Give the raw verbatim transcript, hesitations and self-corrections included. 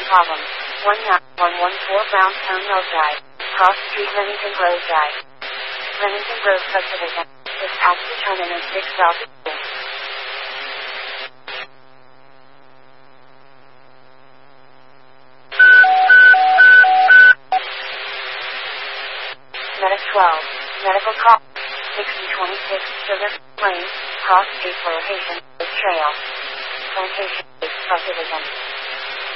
problem. one nine one one four Brownstown Mills Drive, Cross Street, Remington Grove Drive. Remington Grove Subdivision. Dispatch determinant six South. Medic twelve. Medical call. sixty twenty-six Sugar Lane, Cross Street for location, Trail. Plantation, Subdivision.